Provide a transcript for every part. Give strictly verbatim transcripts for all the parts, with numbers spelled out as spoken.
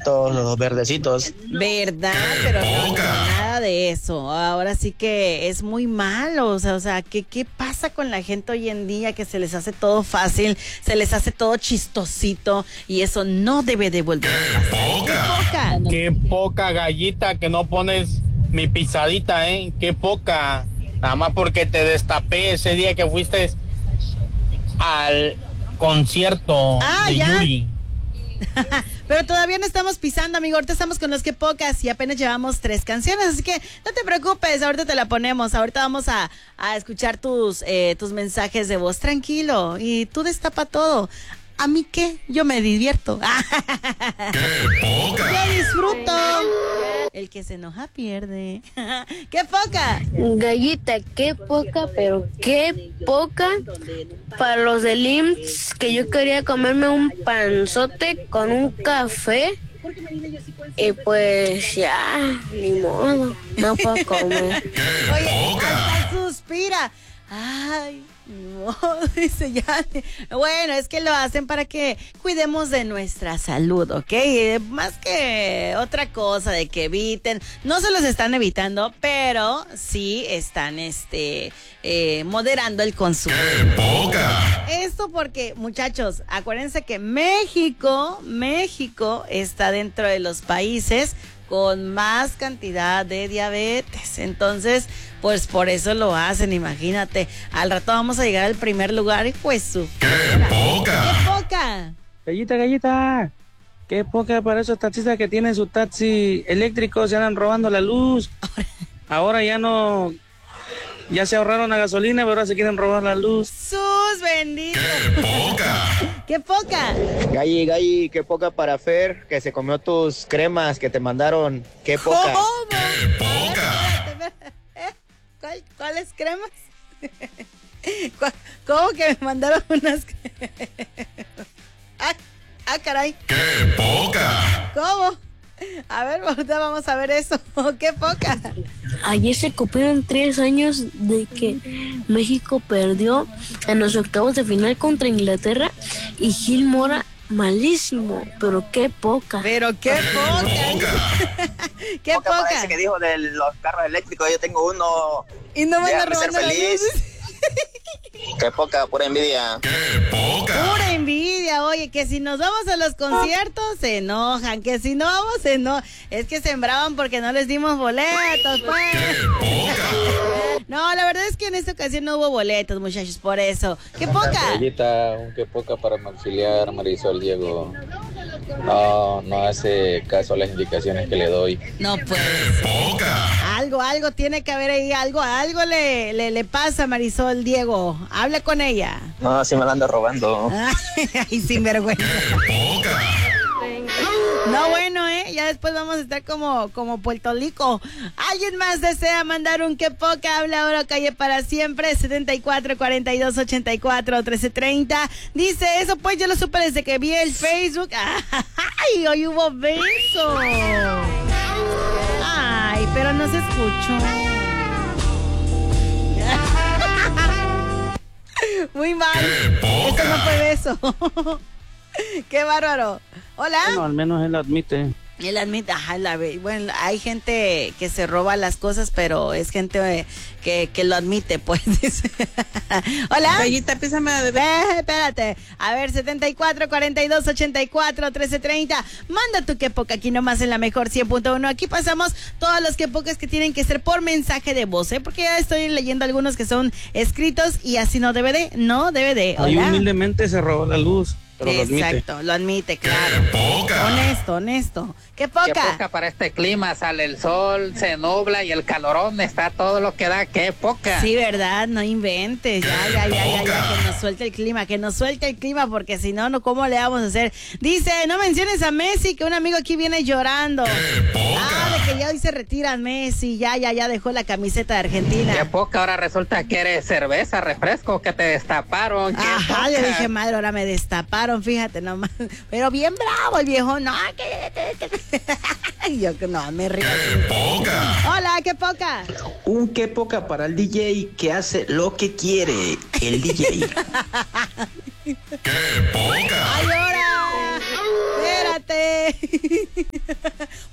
blanquitos, los verdecitos. ¿Verdad? Pero no, no, nada de eso. Ahora sí que es muy malo. O sea, o sea ¿qué, ¿qué pasa con la gente hoy en día? Que se les hace todo fácil, se les hace todo chistosito y eso no debe de volver a pasar. ¡Qué poca! ¡Qué poca gallita que no pones mi pisadita, eh! ¡Qué poca! Nada más porque te destapé ese día que fuiste al concierto ah, de ya. Yuri. Pero todavía no estamos pisando, amigo. Ahorita estamos con los que pocas y apenas llevamos tres canciones, así que no te preocupes, ahorita te la ponemos. Ahorita vamos a, a escuchar tus, eh, tus mensajes de voz. Tranquilo, y tú destapa todo. ¿A mí qué? Yo me divierto. Yo disfruto. El que se enoja pierde. ¡Qué poca! Gallita, qué poca, pero qué poca para los del I M S S, que yo quería comerme un panzote con un café. Y pues ya, ni modo, no puedo comer. Oye, hasta suspira. Ay, no, dice ya. Bueno, es que lo hacen para que cuidemos de nuestra salud, ¿ok? Más que otra cosa de que eviten, no se los están evitando, pero sí están este eh, moderando el consumo. Esto porque, muchachos, acuérdense que México, México está dentro de los países con más cantidad de diabetes. Entonces, pues por eso lo hacen, imagínate. Al rato vamos a llegar al primer lugar y pues su... ¡Qué poca! ¡Qué poca! Gallita, gallita. Qué poca para esos taxistas que tienen su taxi eléctrico, se andan robando la luz. Ahora ya no... Ya se ahorraron la gasolina, pero ahora se quieren robar la luz. ¡Sus benditos! ¡Qué poca! ¡Qué poca! Galli, Galli, qué poca para Fer, que se comió tus cremas que te mandaron. ¡Qué poca! ¿Cómo? ¡Qué poca! ¿Eh? ¿Cuál, ¿Cuáles cremas? ¿Cómo que me mandaron unas cremas? Ah, ah, caray. ¡Qué poca! ¿Cómo? A ver, ahorita vamos a ver eso. ¡Qué poca! Ayer se cumplieron tres años de que México perdió en los octavos de final contra Inglaterra y Gil Mora, malísimo, pero qué poca. Pero qué poca. Qué poca. poca. Parece que dijo de los carros eléctricos, yo tengo uno. Y no me a robando ser feliz. Qué poca, pura envidia. ¡Qué poca! Pura envidia, oye, que si nos vamos a los conciertos se enojan, que si no vamos se enojan. Es que sembraban porque no les dimos boletos, pues. ¡Qué poca! No, la verdad es que en esta ocasión no hubo boletos, muchachos, por eso. ¡Qué poca! Gallita, un qué poca para mi auxiliar Marisol Diego. No, no hace caso a las indicaciones que le doy. No, pues. ¡Poca! Algo, algo tiene que haber ahí, algo, algo le, le, le pasa a Marisol Diego. Habla con ella. No, sí me la ando robando. Ay, sinvergüenza. ¡Poca! No, bueno, ¿eh? Ya después vamos a estar como, como Puerto Rico. ¿Alguien más desea mandar un que poca? Habla ahora, calle para siempre, setenta y cuatro, cuarenta y dos, ochenta y cuatro, trece treinta. Dice, eso pues yo lo supe desde que vi el Facebook. ¡Ay, hoy hubo beso! Ay, pero no se escuchó. Muy mal. Eso no fue beso. Qué bárbaro. Hola. Bueno, al menos él admite. Él admite, ajá, la, bueno, hay gente que se roba las cosas, pero es gente eh, que, que lo admite, pues. Hola. Gallita, písame a beber. Eh, espérate. A ver, setenta y cuatro, cuarenta y dos, ochenta y cuatro, trece treinta. Manda tu que poca aquí nomás en la mejor cien punto uno. Aquí pasamos todos los que pocas que tienen que ser por mensaje de voz, ¿eh? Porque ya estoy leyendo algunos que son escritos y así no debe de, no debe de. Ahí Hola. humildemente se robó la luz. Pero lo admite. Exacto, lo admite, claro. Poca. Honesto, honesto. ¿Qué poca? Qué poca para este clima, sale el sol, se nubla y el calorón está todo lo que da, qué poca. Sí, verdad, no inventes, ya, ya, ya, ya, ya, que nos suelte el clima, que nos suelte el clima, porque si no, no, ¿cómo le vamos a hacer? Dice, no menciones a Messi, que un amigo aquí viene llorando. Ah, de que ya hoy se retira Messi, ya, ya, ya dejó la camiseta de Argentina. Qué poca, ahora resulta que eres cerveza, refresco, que te destaparon. Qué Ajá, poca. yo dije, madre, ahora me destaparon, fíjate nomás. Pero bien bravo el viejo, no, que... que, que. Yo que no, me río. Poca. Hola, qué poca. Un qué poca para el D J que hace lo que quiere el D J. ¡Qué poca! ¡Ay, ahora! Espérate.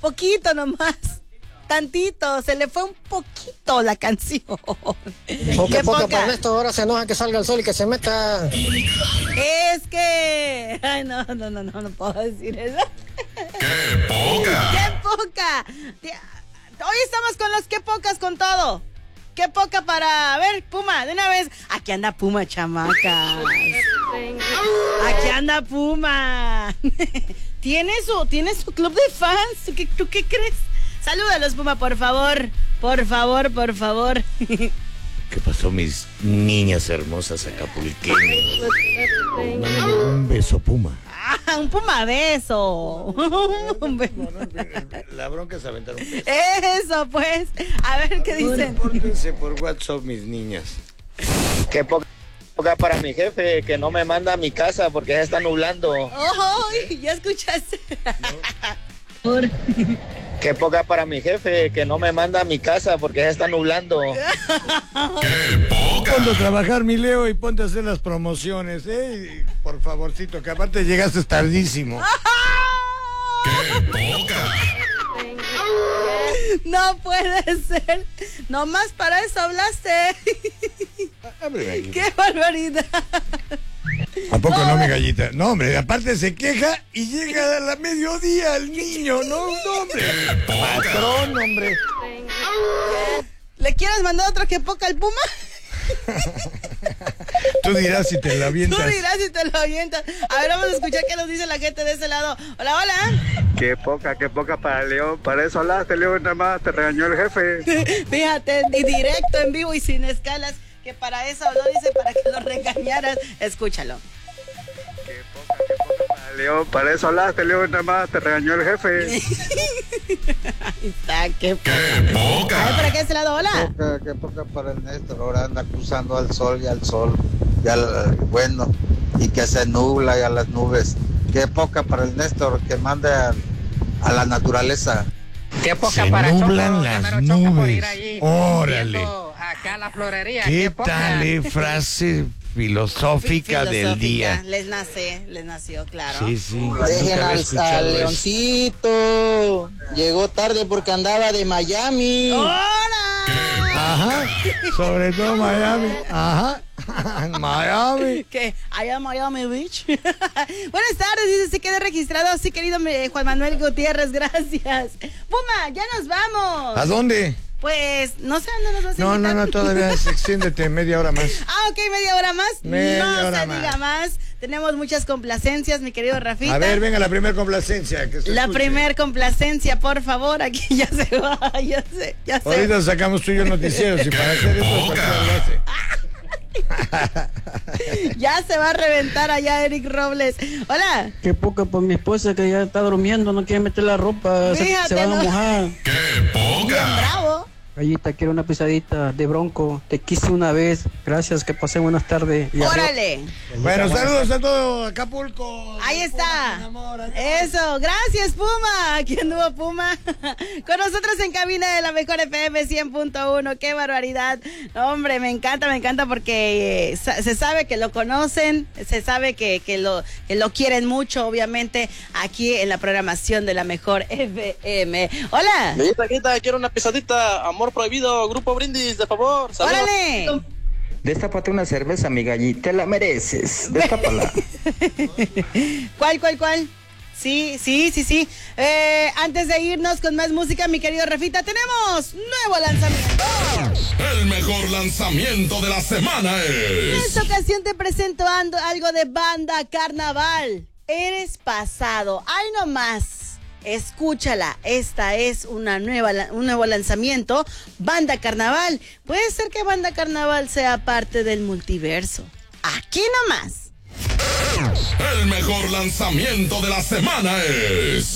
poquito nomás. Tantito, se le fue un poquito la canción. O qué poca para esto, ahora se enoja que salga el sol y que se meta. Es que... Ay, no, no, no, no, no puedo decir eso. ¡Qué poca! ¡Qué poca! Hoy estamos con los qué pocas con todo. ¡Qué poca para... A ver, Puma, de una vez. Aquí anda Puma, chamacas. Aquí anda Puma. Tiene su, tiene su club de fans. ¿Tú qué, tú qué crees? Salúdalos, Puma, por favor. Por favor, por favor. ¿Qué pasó, mis niñas hermosas acapulqueñas? Un beso, Puma. Ah, un Puma beso. Un beso. La bronca es aventar un beso. Eso, pues. A ver qué dicen. Pórtense por WhatsApp, mis niñas. Qué poca para mi jefe que no me manda a mi casa porque ya está nublando. Oh, ya escuchaste. No. Qué poca para mi jefe que no me manda a mi casa porque ya está nublando. ¡Qué poca! Ponte a trabajar, mi Leo, y ponte a hacer las promociones, ¿eh? Y por favorcito, que aparte llegaste tardísimo. ¡Qué poca! No puede ser. Nomás para eso hablaste. ¡Qué barbaridad! ¿A poco no, mi gallita? No, hombre, aparte se queja y llega a la mediodía el niño, no, no, hombre. Patrón, hombre. ¿Le quieres mandar otro que poca al Puma? Tú dirás si te lo avientas. Tú dirás si te lo avientas. A ver, vamos a escuchar qué nos dice la gente de ese lado. Hola, hola. Qué poca, qué poca para León. Para eso hablaste, León, nada más te regañó el jefe. Fíjate, y directo, en vivo y sin escalas. Que para eso habló, dice, para que lo regañaras. Escúchalo. Qué poca, qué poca para León. Para eso hablaste, León, nada más te regañó el jefe. Ahí está, qué poca. ¡Qué poca! A ver, ¿para qué este lado? Hola. Qué poca, qué poca para el Néstor. Ahora anda acusando al sol y al sol. Y al, bueno, y que se nubla y a las nubes. Qué poca para el Néstor que mande a, a la naturaleza. Qué poca Se para nublan Choco, las ya me lo choca por ir nubes. allí, Órale. viendo acá la florería. ¿Qué Qué poca. tal, eh? Frase filosófica, del día. Les nace, les nació, claro. Sí, sí. Dejen Nunca había al, escuchado al eso. Leoncito. Llegó tarde porque andaba de Miami. Ajá. Sobre todo Miami. Ajá. Miami. Que allá Miami Beach. Buenas tardes, dice, se queda registrado. Sí, querido eh, Juan Manuel Gutiérrez, gracias. Puma, ya nos vamos. ¿A dónde? Pues, no sé dónde nos vas a No, invitar. no, no, todavía extiéndete media hora más. Ah, ok, media hora más. Media no hora se más. diga más. Tenemos muchas complacencias, mi querido Rafita. A ver, venga la primera complacencia. Que se La escuche. primer complacencia, por favor. Aquí ya se va, ya sé, ya sé. Ahorita sacamos tú y yo el noticiero. Si para hacer esto cualquiera lo hace. Ya se va a reventar allá Eric Robles. Hola. Qué poca por mi esposa que ya está durmiendo, no quiere meter la ropa, se, Fíjate, se va no. a mojar. ¡Qué poca! Bien bravo. Gallita, quiero una pisadita de Bronco. Te quise una vez. Gracias, que pasen buenas tardes. Y Órale. Bueno, saludos a todo Acapulco. Ahí está. Eso, gracias Puma. Aquí anduvo Puma. Con nosotros en cabina de la mejor F M cien punto uno. Qué barbaridad. Hombre, me encanta, me encanta porque eh, sa- se sabe que lo conocen, se sabe que, que, lo, que lo quieren mucho, obviamente, aquí en la programación de la mejor F M. Hola. Gallita, gallita, quiero una pisadita. Amor prohibido, Grupo Brindis, de favor. Saludos. Órale. Destápate una cerveza, mi gallita, te la mereces. Destápala. ¿Cuál, cuál, cuál? Sí, sí, sí, sí. Eh, antes de irnos con más música, mi querido Rafita, tenemos nuevo lanzamiento. El mejor lanzamiento de la semana En es... esta ocasión te presento ando- algo de Banda Carnaval. Eres pasado. Ay, no más. Escúchala, esta es una nueva, la- un nuevo lanzamiento, Banda Carnaval. Puede ser que Banda Carnaval sea parte del multiverso. Aquí nomás. El mejor lanzamiento de la semana es...